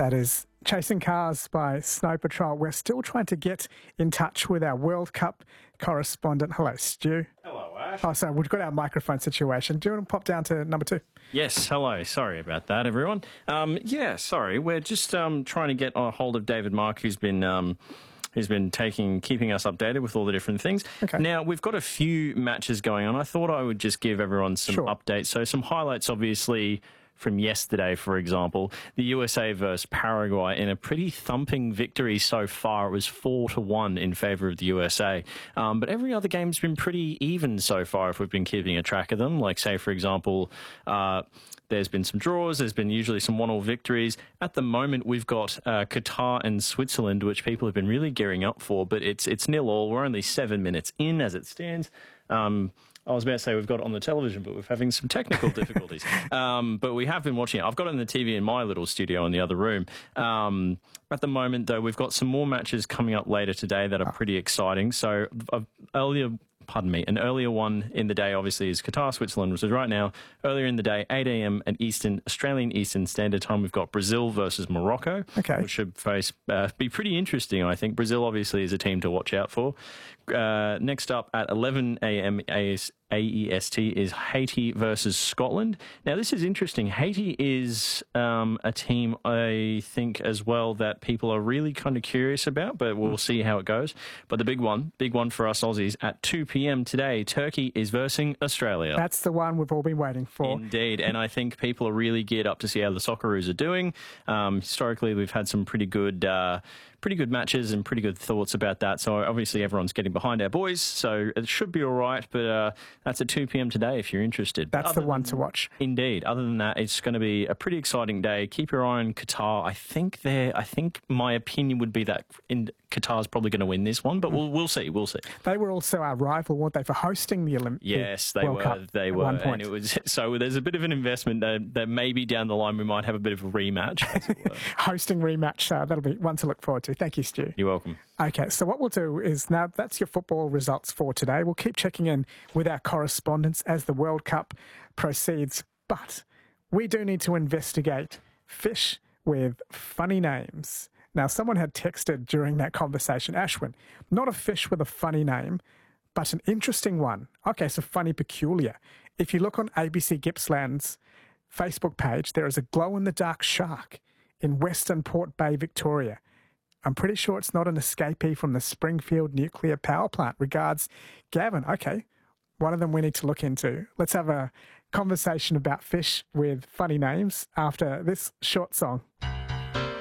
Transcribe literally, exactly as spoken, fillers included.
That is Chasing Cars by Snow Patrol. We're still trying to get in touch with our World Cup correspondent. Hello, Stu. Hello, Ash. Oh, sorry, we've got our microphone situation. Do you want to pop down to number two? Yes, hello. Sorry about that, everyone. Um, yeah, sorry. We're just um, trying to get a hold of David Mark, who's been... Um, He's been taking, keeping us updated with all the different things. Okay. Now, we've got a few matches going on. I thought I would just give everyone some Sure. updates. So some highlights, obviously, from yesterday, for example. The U S A versus Paraguay in a pretty thumping victory so far. It was four to one in favour of the U S A. Um, but every other game's been pretty even so far if we've been keeping a track of them. Like, say, for example... Uh, There's been some draws. There's been usually some one-all victories. At the moment, we've got uh, Qatar and Switzerland, which people have been really gearing up for, but it's it's nil-all. We're only seven minutes in as it stands. Um, I was about to say we've got it on the television, but we're having some technical difficulties. um, but we have been watching it. I've got it on the T V in my little studio in the other room. Um, at the moment, though, we've got some more matches coming up later today that are pretty exciting. So uh, earlier... Pardon me. An earlier one in the day, obviously, is Qatar, Switzerland, which is right now. Earlier in the day, eight a.m. at Eastern, Australian Eastern Standard Time, we've got Brazil versus Morocco, Okay. which should face, uh, be pretty interesting, I think. Brazil, obviously, is a team to watch out for. Uh, next up at eleven a.m. A E S T is Haiti versus Scotland. Now, this is interesting. Haiti is um, a team, I think, as well, that people are really kind of curious about, but we'll see how it goes. But the big one, big one for us Aussies, at two p.m. today, Turkey is versing Australia. That's the one we've all been waiting for. Indeed, and I think people are really geared up to see how the Socceroos are doing. Um, historically, we've had some pretty good... Uh, pretty good matches and pretty good thoughts about that. So obviously everyone's getting behind our boys, so it should be all right. But uh, that's at two p.m. today if you're interested. That's Other the one than, to watch. Indeed. Other than that, it's going to be a pretty exciting day. Keep your eye on Qatar. I think they're, I think my opinion would be that in, Qatar's probably going to win this one, but we'll we'll see. We'll see. They were also our rival, weren't they, for hosting the Olympic Yes, they World were. Cup They at were, one point. and it was so. There's a bit of an investment that, that maybe down the line we might have a bit of a rematch. As it were. Hosting rematch, uh, that'll be one to look forward to. Thank you, Stu. You're welcome. Okay, so what we'll do is now that's your football results for today. We'll keep checking in with our correspondents as the World Cup proceeds, but we do need to investigate fish with funny names. Now, someone had texted during that conversation, Ashwin, not a fish with a funny name, but an interesting one. Okay, so funny peculiar. If you look on A B C Gippsland's Facebook page, there is a glow-in-the-dark shark in Western Port Bay, Victoria. I'm pretty sure it's not an escapee from the Springfield nuclear power plant. Regards, Gavin. Okay, one of them we need to look into. Let's have a conversation about fish with funny names after this short song.